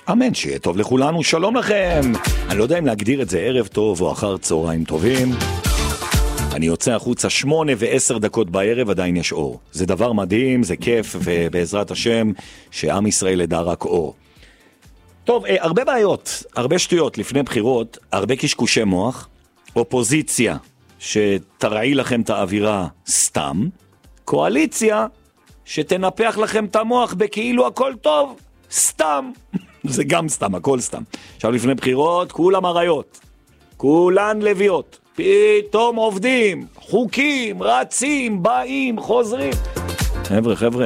אמן, שיהיה טוב לכולנו, שלום לכם. אני לא יודע אם להגדיר את זה ערב טוב או אחר צהריים טובים. אני יוצא החוצה 8:10 בערב, עדיין יש אור. זה דבר מדהים, זה כיף, ובעזרת השם שעם ישראל ידע רק אור. טוב, הרבה בעיות, הרבה שטויות לפני בחירות, הרבה קשקושי מוח, אופוזיציה שתרעי לכם את האווירה סתם, קואליציה שתנפח לכם את המוח בכאילו הכל טוב, סתם. זה גם סתם, הכל סתם. עכשיו לפני בחירות, כולם עריות, כולן לוויות, פתאום עובדים, חוקים, רצים, באים, חוזרים. חבר'ה,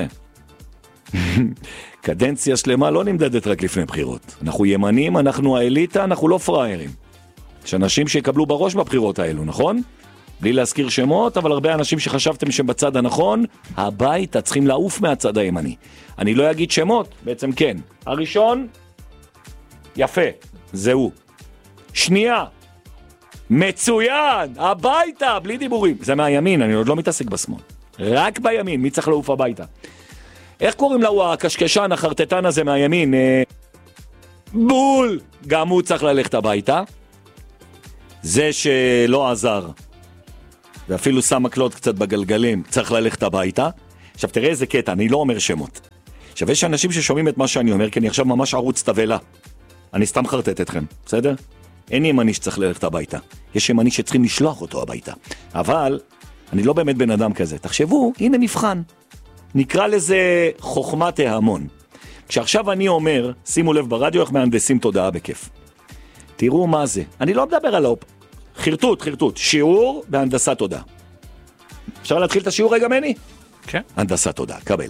קדנציה שלמה לא נמדדת רק לפני בחירות. אנחנו ימנים, אנחנו האליטה, אנחנו לא פראיירים. יש אנשים שיקבלו בראש בבחירות האלו, נכון? בלי להזכיר שמות, אבל הרבה אנשים שחשבתם שהם בצד הנכון, הביתה צריכים לעוף מהצד הימני. אני לא אגיד שמות, בעצם כן. הראשון, יפה, זהו. שנייה, מצוין, הביתה, בלי דיבורים. זה מהימין, אני עוד לא מתעסק בשמאל. רק בימין, מי צריך לעוף הביתה? איך קוראים לו הקשקשן, החרטטן הזה מהימין? בול! גם הוא צריך ללכת הביתה. זה שלא עזר, ואפילו שם מקלות קצת בגלגלים, צריך ללכת הביתה. עכשיו תראה איזה קטע, אני לא אומר שמות. עכשיו יש אנשים ששומעים את מה שאני אומר, כי אני עכשיו ממש ערוץ תבלה. אני סתם חרטט אתכם, בסדר? אין ימני שצריך ללכת הביתה. יש ימני שצריכים לשלוח אותו הביתה. אבל אני לא באמת בן אדם כזה. תחשבו, הנה מבחן. נקרא לזה חוכמת ההמון. כשעכשיו אני אומר, שימו לב ברדיו איך מהנדסים תודעה בכיף. תראו מה זה. אני לא מדבר על חרטוט. שיעור בהנדסת תודעה. אפשר להתחיל את השיעור רגע מני? כן. הנדסת תודעה, קבל.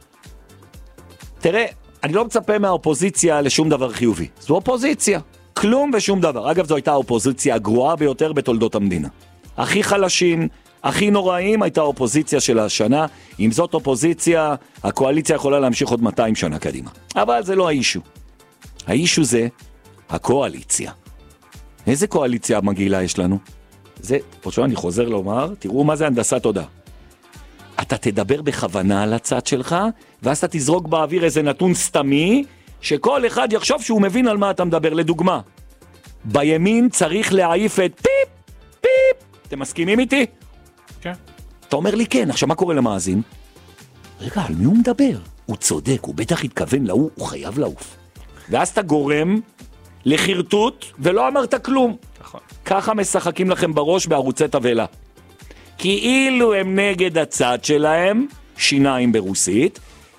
תראה, אני לא מצפה מהאופוזיציה לשום דבר חיובי. זו אופוזיציה. כלום ושום דבר. אגב, זו הייתה האופוזיציה הגרועה ביותר בתולדות המדינה. הכי חלשים, הכי נוראים הייתה האופוזיציה של השנה. אם זאת אופוזיציה, הקואליציה יכולה להמשיך עוד 200 שנה קדימה. אבל זה לא האישו. האישו זה הקואליציה. איזה קואליציה מגעילה יש לנו? זה, פשוט אני חוזר לומר, תראו מה זה הנדסת תודעה. אתה תדבר בכוונה על הצד שלך, ואז אתה תזרוק באוויר איזה נתון סתמי, שכל אחד יחשוב שהוא מבין על מה אתה מדבר. לדוגמה, בימין צריך להעיף את פיפ. אתם מסכימים איתי? כן. אתה אומר לי כן, עכשיו מה קורה למאזין? רגע, על מי הוא מדבר? הוא צודק, הוא בטח התכוון להוא, הוא חייב לעוף. ואז אתה גורם לחרטוט ולא אמרת כלום. נכון. ככה משחקים לכם בראש בערוצי תבלה. כאילו הם נגד הצד שלהם, שיניים ברוסית,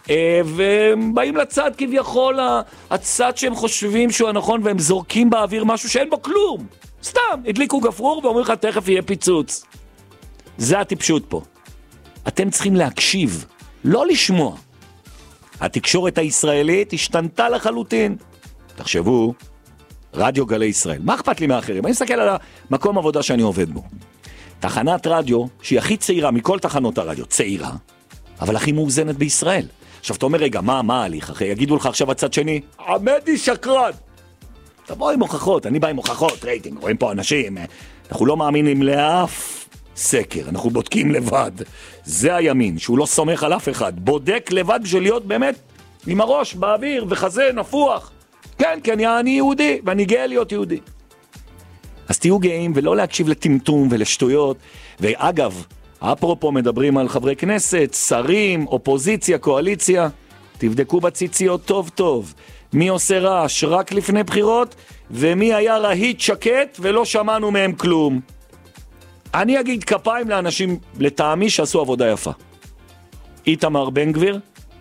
והם באים לצד כביכול הצד שהם חושבים שהוא הנכון, והם זורקים באוויר משהו שאין בו כלום. סתם, הדליקו גפרור ואומרים לך תכף יהיה פיצוץ. זה הטיפשות פה. אתם צריכים להקשיב, לא לשמוע. התקשורת הישראלית השתנתה לחלוטין. תחשבו, רדיו גלי ישראל. מה אכפת לי מאחרים? אני מסתכל על המקום עבודה שאני עובד בו. תחנת רדיו שהיא הכי צעירה מכל תחנות הרדיו, צעירה, אבל הכי מאוזנת בישראל. עכשיו אתה אומר, רגע, מה ההליך? אחרי יגידו לך עכשיו הצד שני, עמדי שקרן. תבוא עם הוכחות, אני בא עם הוכחות, רייטינג, רואים פה אנשים. אנחנו לא מאמינים לאף סקר, אנחנו בודקים לבד. זה הימין, שהוא לא סומך על אף אחד. בודק לבד בשביל להיות באמת עם הראש באוויר וחזה נפוח. כן, אני יהודי, ואני גאה להיות יהודי. אז תהיו גאים ולא להקשיב לטמטום ולשטויות. ואגב, אפרופו מדברים על חברי כנסת, שרים, אופוזיציה, קואליציה, תבדקו בציציות טוב טוב. מי עושה רעש רק לפני בחירות, ומי היה רהיט שקט ולא שמענו מהם כלום. אני אגיד כפיים לאנשים לטעמי שעשו עבודה יפה. איתמר בן גביר,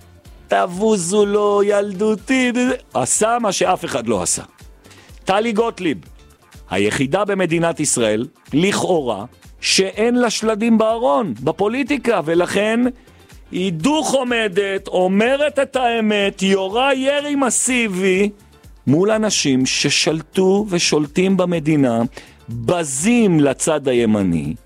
תבוזו לו ילדותי, עשה מה שאף אחד לא עשה. טלי גוטליב, היחידה במדינת ישראל, לכאורה, שאין לה שלדים בארון, בפוליטיקה, ולכן היא דוך עומדת, אומרת את האמת, יורה ירי מסיבי, מול אנשים ששלטו ושולטים במדינה, בזים לצד הימני,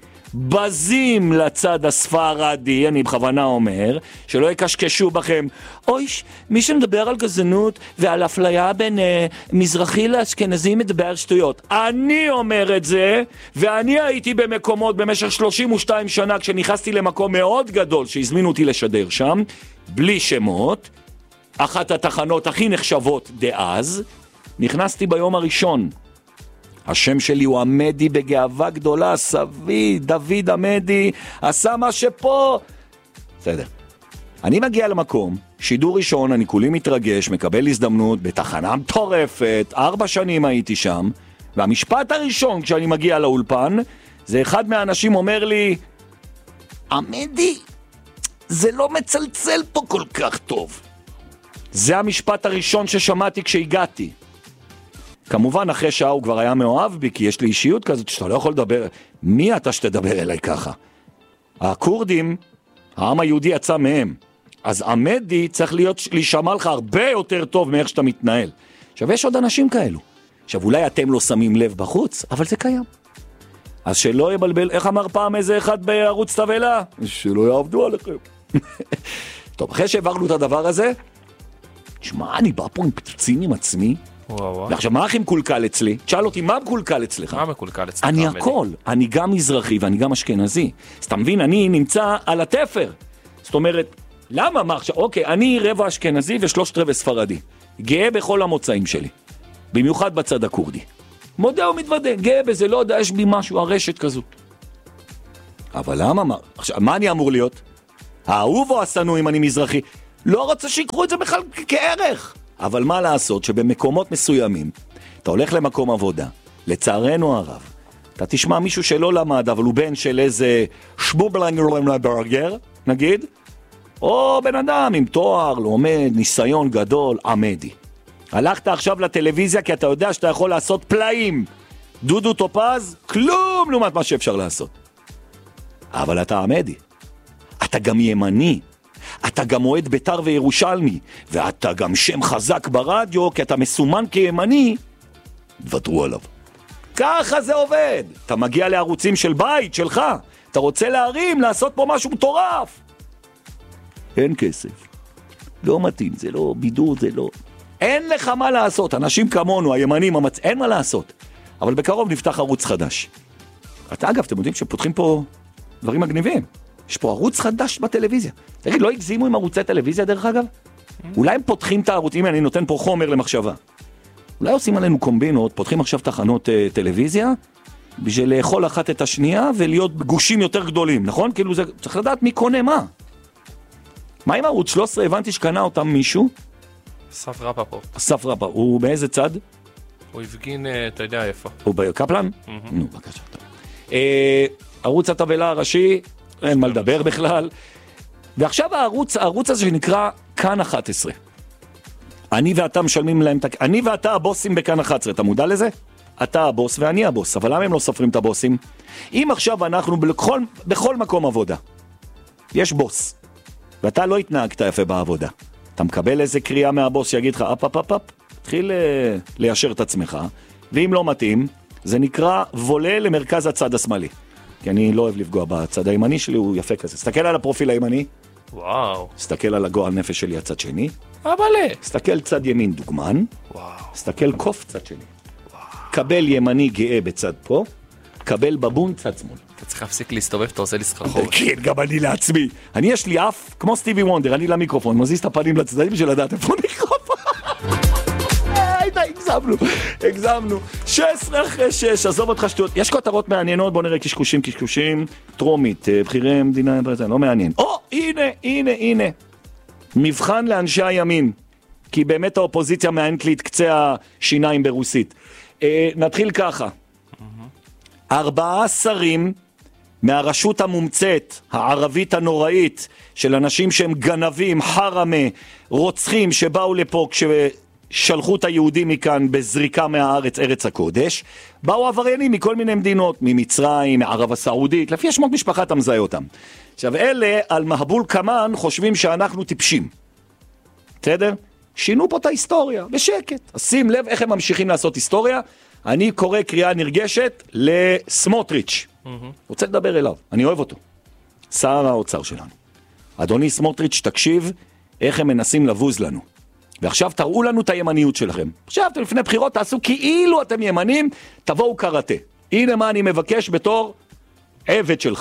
בזים לצד הספרדי, אני בכוונה אומר, שלא יקשקשו בכם, אוי, מי שמדבר על גזענות ועל אפליה בין מזרחי לאשכנזי מדבר שטויות. אני אומר את זה, ואני הייתי במקומות במשך 32 שנה, כשנכנסתי למקום מאוד גדול שהזמינו אותי לשדר שם, בלי שמות, אחת התחנות הכי נחשבות דאז, נכנסתי ביום הראשון. השם שלי הוא עמדי בגאווה גדולה, סבי, דוד עמדי, עשה מה שפה. בסדר. אני מגיע למקום, שידור ראשון, אני כולי מתרגש, מקבל הזדמנות, בתחנה מטורפת, 4 שנים הייתי שם, והמשפט הראשון כשאני מגיע לאולפן, זה אחד מהאנשים אומר לי, עמדי, זה לא מצלצל פה כל כך טוב. זה המשפט הראשון ששמעתי כשהגעתי. כמובן אחרי שעה הוא כבר היה מאוהב בי, כי יש לי אישיות כזאת שאתה לא יכול לדבר. מי אתה שתדבר אליי ככה? הכורדים, העם היהודי יצא מהם. אז עמדי צריך להישמע לך הרבה יותר טוב מאיך שאתה מתנהל. עכשיו יש עוד אנשים כאלו. עכשיו אולי אתם לא שמים לב בחוץ, אבל זה קיים. אז שלא יבלבל, איך אמר פעם איזה אחד בערוץ תבלה? שלא יעבדו עליכם. טוב, אחרי שהעברנו את הדבר הזה, שמע, אני בא פה עם פצצים עם עצמי, ועכשיו מה הכי מקולקל אצלי? תשאל אותי, מה מקולקל אצלך? מה מקולקל אצלך? אני הכל, אני גם מזרחי ואני גם אשכנזי. אז אתה מבין, אני נמצא על התפר. זאת אומרת, למה? מה עכשיו? אוקיי, אני רבע אשכנזי ו3/4 ספרדי. גאה בכל המוצאים שלי. במיוחד בצד הכורדי. מודה ומתוודה, גאה בזה, לא יודע, יש בי משהו, הרשת כזו. אבל למה? עכשיו, מה אני אמור להיות? האהוב או השנוא אם אני מזרחי? לא רוצה שיקחו את זה בכלל כערך. אבל מה לעשות שבמקומות מסוימים, אתה הולך למקום עבודה, לצערנו הרב, אתה תשמע מישהו שלא למד, אבל הוא בן של איזה שבובלנגר, נגיד, או בן אדם עם תואר, לומד, ניסיון גדול, עמדי. הלכת עכשיו לטלוויזיה כי אתה יודע שאתה יכול לעשות פלאים. דודו טופז, כלום לעומת מה שאפשר לעשות. אבל אתה עמדי. אתה גם ימני. אתה גם מועד ביתר וירושלמי. ואתה גם שם חזק ברדיו, כי אתה מסומן כימני. תוותרו עליו. ככה זה עובד. אתה מגיע לערוצים של בית, שלך. אתה רוצה להרים, לעשות פה משהו מטורף. אין כסף. לא מתאים, זה לא בידוד, זה לא... אין לך מה לעשות, אנשים כמונו, הימנים, אין מה לעשות. אבל בקרוב נפתח ערוץ חדש. אגב, אתם יודעים שפותחים פה דברים מגניבים. יש פה ערוץ חדש בטלוויזיה. תגיד, לא הגזימו עם ערוצי טלוויזיה דרך אגב? אולי הם פותחים את הערוצים, אני נותן פה חומר למחשבה. אולי עושים עלינו קומבינות, פותחים עכשיו תחנות טלוויזיה, בשביל לאכול אחת את השנייה ולהיות גושים יותר גדולים, נכון? כאילו זה, צריך לדעת מי קונה מה. מה עם ערוץ 13? הבנתי שקנה אותם מישהו. אסף רפפורט. אסף רפפורט, הוא באיזה צד? הוא הפגין, אתה יודע איפה. הוא בקפלן? נו, בבקשה. ערוץ התבלה הראשי, אין מה לדבר בכלל. ועכשיו הערוץ הזה שנקרא כאן 11. אני ואתה משלמים להם, אני ואתה הבוסים בכאן 11, אתה מודע לזה? אתה הבוס ואני הבוס, אבל למה הם לא סופרים את הבוסים? אם עכשיו אנחנו בכל מקום עבודה, יש בוס, ואתה לא התנהגת יפה בעבודה, אתה מקבל איזה קריאה מהבוס שיגיד לך, אפ, תתחיל ליישר את עצמך, ואם לא מתאים, זה נקרא וולה למרכז הצד השמאלי. כי אני לא אוהב לפגוע בצד הימני שלי, הוא יפה כזה. סתכל על הפרופיל הימני. וואו. סתכל על הגועל נפש שלי הצד שני. אבל סתכל צד ימין דוגמן. וואו. סתכל קוף צד שני. וואו. קבל ימני גאה בצד פה. קבל בבון צד שמאל. אתה צריך להפסיק להסתובב, אתה עושה לי סחרחורת. כן, גם אני לעצמי. יש לי אף, כמו סטיבי וונדר, אני למיקרופון, מזיז את הפנים לצדדים בשביל לדעת איפה מיקרופון. הגזמנו. 16 אחרי 6, עזוב אותך שטויות. יש כותרות מעניינות, בוא נראה קשקושים, טרומית, בחירי מדינה, לא מעניין. הנה. מבחן לאנשי הימין, כי באמת האופוזיציה מעניינת לי את קצה השיניים ברוסית. נתחיל ככה. 4 שרים מהרשות המומצאת, הערבית הנוראית, של אנשים שהם גנבים, חרמה, רוצחים שבאו לפה שלחו את היהודים מכאן בזריקה מהארץ, ארץ הקודש, באו עבריינים מכל מיני מדינות, ממצרים, מערב הסעודית, לפי שמות משפחה אתה מזהה אותם. עכשיו אלה על מהבול כמן חושבים שאנחנו טיפשים. בסדר? שינו פה את ההיסטוריה, בשקט. אז שים לב איך הם ממשיכים לעשות היסטוריה. אני קורא קריאה נרגשת לסמוטריץ'. רוצה לדבר אליו, אני אוהב אותו. שר האוצר שלנו. אדוני סמוטריץ', תקשיב איך הם מנסים לבוז לנו. ועכשיו תראו לנו את הימניות שלכם. עכשיו אתם לפני בחירות תעשו כאילו אתם ימנים, תבואו קראטה. הנה מה אני מבקש בתור עבד שלך.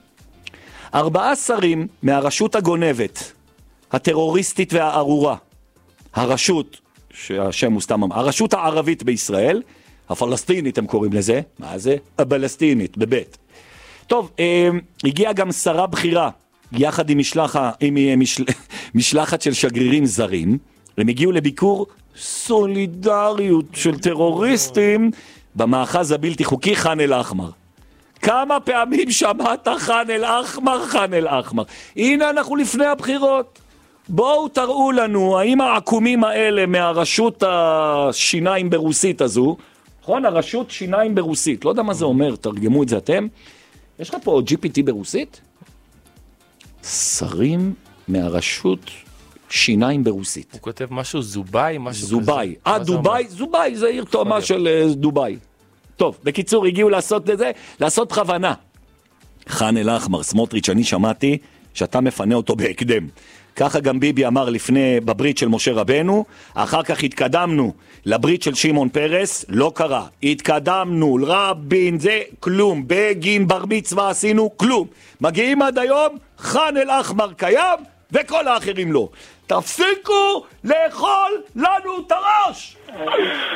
4 שרים מהרשות הגונבת, הטרוריסטית והארורה, הרשות, שהשם הוא סתם, הרשות הערבית בישראל, הפלסטינית הם קוראים לזה, מה זה? הפלסטינית, בבית. טוב, הגיעה גם שרה בכירה, יחד עם משלחת של שגרירים זרים, הם הגיעו לביקור סולידריות של טרוריסטים במאחז הבלתי חוקי חאן אל-אחמר. כמה פעמים שמעת חאן אל-אחמר, חאן אל-אחמר? הנה אנחנו לפני הבחירות. בואו תראו לנו, האם העקומים האלה מהרשות השיניים ברוסית הזו, נכון? הרשות שיניים ברוסית, לא יודע מה זה אומר, תרגמו את זה אתם. יש לך פה GPT ברוסית? שרים מהרשות שיניים ברוסית. הוא כותב משהו זוביי, משהו זוביי. דובאי, זוביי, זה עיר תאומה של דובאי. טוב, בקיצור, הגיעו לעשות את זה, לעשות בכוונה. חאן אל-אחמר, סמוטריץ', אני שמעתי שאתה מפנה אותו בהקדם. ככה גם ביבי אמר לפני, בברית של משה רבנו, אחר כך התקדמנו לברית של שמעון פרס, לא קרה. התקדמנו, רבין, זה כלום, בגין, בר מצווה עשינו, כלום. מגיעים עד היום, חאן אל-אחמר קיים, וכל האחרים לא. תפסיקו לאכול לנו את הראש!